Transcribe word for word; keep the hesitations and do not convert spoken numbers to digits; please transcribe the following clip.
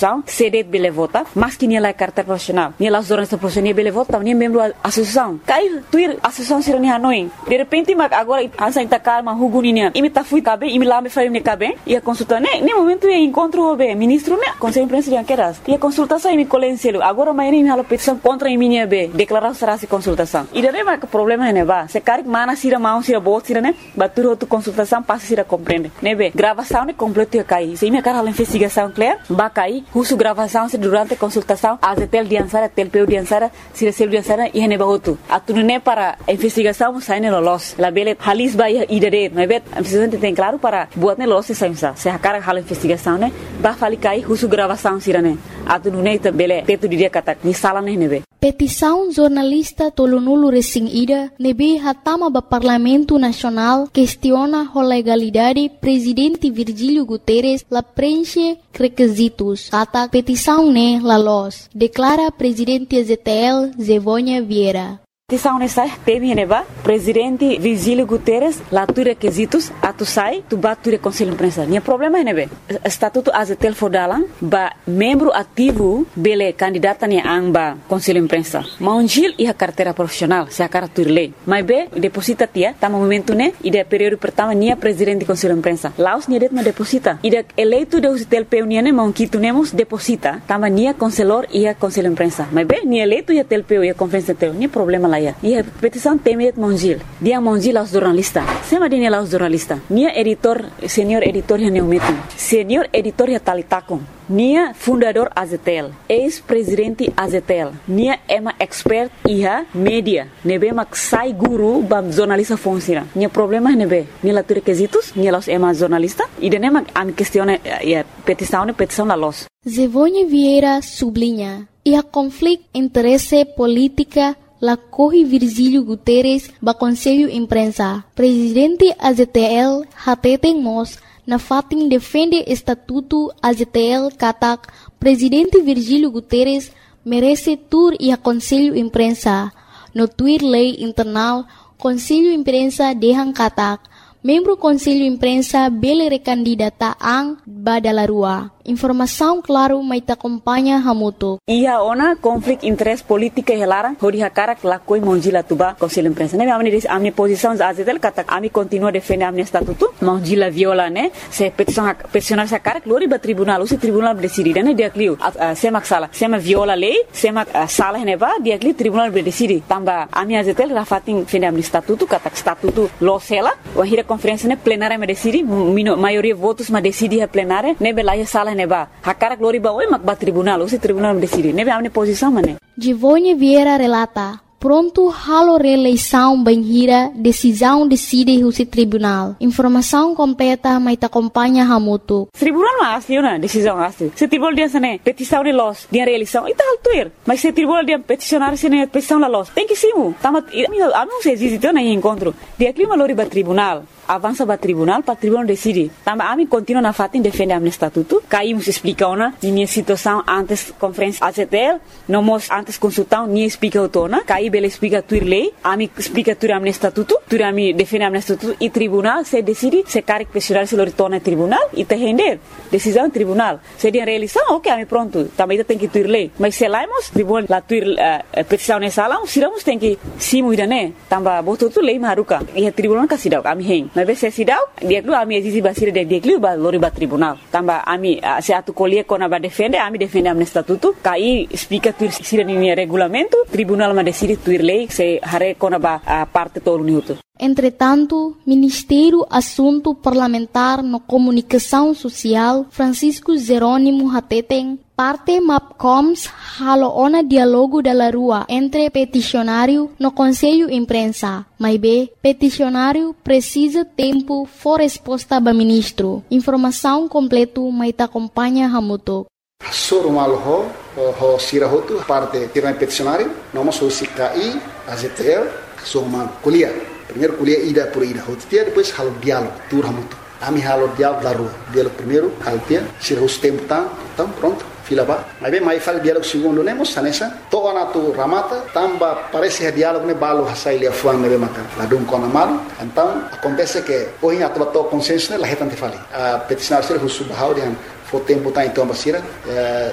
Constituição, C D bele vota, mas que nem lá é carteira profissional, nem lá os jornalistas profissionais bele vota, nem membro da associação. Cai, tu ir associação será nem Hanoi. De repente, agora asa ainda calma, huguninha, e me tá fui cabe, e me lá me faz me cabe, e a consulta, nem nem momento é encontro o be ministro, né? Conselho de imprensa de Anqueras. E a consultação e me colenselo. Agora amanhã me halo petição contra a minha be, declarar será se consultação. E daí mas o problema é neba, se cari mana sira mão sira boa sira né? Batur outra consultação passa sira compreende. Nebe, gravação é completo e cai. Se me cara a investigação clear, ba cai, uso gravação se durante a consultação, a tel diansara, tel peu diansara, sira sel diansara e neba outro. A tudo né para a investigação sai no los. La bele halis ba idere, nebe, a investigação tem claro para buat ne los se sai se a cara a investigação né? Ba fali cai, uso gravação sira né? A tudo né bele teto diria kata ni sala né nebe. Petição jornalista Tolonulu Resing Ida nebe hatama ba Parlamento Nacional questiona a legalidade presidente Virgílio Guterres la preenche requisitos. Kata petição ne la los. Declara presidente Z T L Zevônia Vieira. Petição nessa teme neba presidente Virgílio Guterres lá tu requisitos a tu sai tu bat tu conselho de imprensa. Nia problema é nebe estatuto A Z T L fodalan ba membro ativo bele candidata ne amba conselho de imprensa. Maungil e a carteira profissional se a cara tu lei. Mas be deposita tia tá momento né e de período pertama nia presidente conselho de imprensa. Laos nia det ma deposita. E de eleito de O Z T L P U nia ne maunquito nemos deposita tama nia conselor e a conselho de imprensa. Mas be nia eleito e a T L P U e a conferência T L P U nia problema lá. E a petição teme et Mongil. Dia Mongil aos jornalistas. Sema dine aos jornalistas. Nia editor, senhor editor ya neumetum. Senhor editor ya talitakon. Nia fundador A Z T L. Ex-presidente A Z T L. Nia ema expert iha media. Nebe mak sai guru bam jornalista funciona. Nia problema nebe. Nia latu requisitos. Nia los ema jornalista. E dene mak am questione a petição ne petição la los. Zevônia Vieira sublinha. E a conflito interesse política la corre Virgílio Guterres ba Conselho Imprensa. Presidente A Z T L hateten mos na fatin defende estatuto A Z T L katak Presidente Virgílio Guterres merece tur e a Conselho Imprensa. No tuir lei internal Conselho Imprensa dehan katak membro Conselho Imprensa bele recandidata ang badalarua. Informação claro mai ta acompanha hamuto. Ia ona conflict interest política helara hori hakara lakoi monjila tuba Conselho Imprensa. Ne amni dis amni posição A Z T L kata ami continua defender amni estatuto monjila viola né se petição peticionar sa cara glori ba tribunal o se tribunal decidir né dia clio se mak sala se ma viola lei se mak sala ne ba dia clio tribunal decidir tamba ami A Z T L rafatin defender amni estatuto kata estatuto lo sela o hira conferência né plenária me decidir maioria votos ma decidir a plenária ne belaya sala neba hakara glori ba oi mak ba tribunal o se tribunal decide nebe amne posição mané Zevônia Vieira relata pronto halo reeleição banhira decisão decide o se tribunal informação completa mai ta acompanha hamuto tribunal mas liuna decisão asli se tribunal dia sane petição de los dia reeleição e tal tuir mas se tribunal dia peticionar sene petição la los tem que simu tamat ami se existe na encontro dia clima lori ba tribunal avança para tribunal para tribunal decide tamba ami continua na fatin defende amne estatuto caímos explica ona minha situação antes conferência A Z T L nomos antes consultão ni explica otona caí bele explica tuir lei ami explica tuir amne estatuto tuir ami defende amne estatuto e tribunal se decide se caric pessoal se lo retorna tribunal e te render decisão tribunal se dia reeleição ok ami pronto também tem que tuir lei mas se laimos tribunal la tuir uh, petição nessa lá siramos tem que simu idane tamba boto tu lei maruka e tribunal kasidau ami hen mas se sidau dia lu ami existe basira de dia lu ba lori ba tribunal tamba ami se atu colher kona ba defende ami defende amne estatuto kai explica tu sira ni regulamento tribunal ma decide tu lei se hare kona ba parte todo minuto. Entretanto, Ministério Assunto Parlamentar no Comunicação Social Francisco Jerônimo Hateten parte MAPCOMS halo ona dialogo da rua entre peticionário no Conselho Imprensa. Mas B, peticionário precisa tempo for resposta ba ministro. Informação completo mai ta acompanha hamuto. Soro malho ho sirahotu parte tiran peticionário, nós o C K I, A Z T L, soma kuliah. Primeiro kuliah ida por ida, hotia depois halo diálogo, tur hamuto. Ami halo diálogo da rua. Diálogo primeiro, haltia, sirahus tempo tam, tam pronto. Fila ba, mas bem mais fala diálogo segundo nemos sanessa, toda na tu ramata, tamba parece diálogo ne balo hasai lia fuang ne maka, ladung kona malu, então acontece que hoje a tua to consenso ne la hetan te fali. A peticionar ser husu bahau dian fo tempo tá então basira,